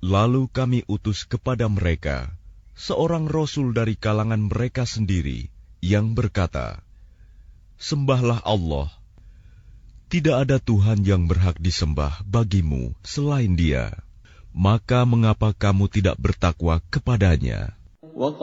Lalu kami utus kepada mereka seorang rasul dari kalangan mereka sendiri yang berkata, "Sembahlah Allah. Tidak ada Tuhan yang berhak disembah bagimu selain Dia. Maka mengapa kamu tidak bertakwa kepadanya?"